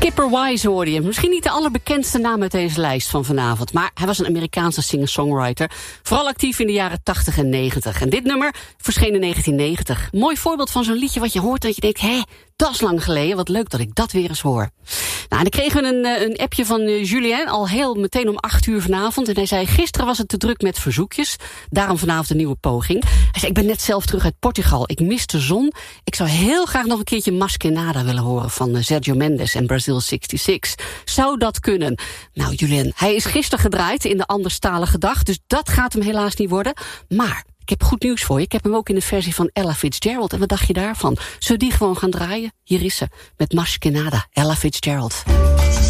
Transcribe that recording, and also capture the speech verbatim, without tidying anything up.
Skipper Wise hoorde je. Misschien niet de allerbekendste naam uit deze lijst van vanavond, maar hij was een Amerikaanse singer-songwriter. Vooral actief in de jaren tachtig en negentig. En dit nummer verscheen in negentien negentig. Mooi voorbeeld van zo'n liedje wat je hoort dat je denkt, hé, dat is lang geleden, wat leuk dat ik dat weer eens hoor. Nou, dan kregen we een, een appje van Julien, al heel meteen om acht uur vanavond. En hij zei, gisteren was het te druk met verzoekjes. Daarom vanavond een nieuwe poging. Hij zei, ik ben net zelf terug uit Portugal. Ik mis de zon. Ik zou heel graag nog een keertje Mas que Nada willen horen van Sergio Mendes en Brazil zesenzestig. Zou dat kunnen? Nou, Julien, hij is gisteren gedraaid in de anderstalige dag, dus dat gaat hem helaas niet worden. Maar ik heb goed nieuws voor je. Ik heb hem ook in de versie van Ella Fitzgerald. En wat dacht je daarvan? Zullen die gewoon gaan draaien? Hier is ze, met Mas que Nada, Ella Fitzgerald.